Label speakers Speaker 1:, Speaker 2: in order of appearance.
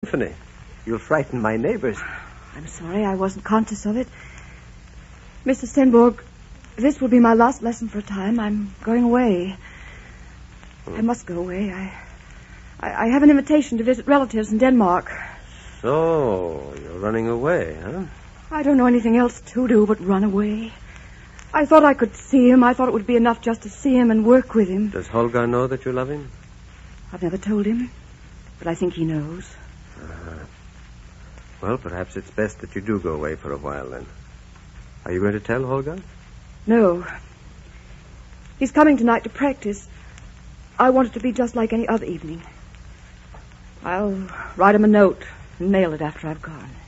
Speaker 1: Symphony. You'll frighten my neighbors.
Speaker 2: I'm sorry, I wasn't conscious of it. Mr. Stenborg, this will be my last lesson for a time. I'm going away. I must go away. I have an invitation to visit relatives in Denmark.
Speaker 1: So, you're running away, huh?
Speaker 2: I don't know anything else to do but run away. I thought I could see him. I thought it would be enough just to see him and work with him.
Speaker 1: Does Holger know that you love him?
Speaker 2: I've never told him, but I think he knows.
Speaker 1: Well, perhaps it's best that you do go away for a while, then. Are you going to tell Holger?
Speaker 2: No. He's coming tonight to practice. I want it to be just like any other evening. I'll write him a note and mail it after I've gone.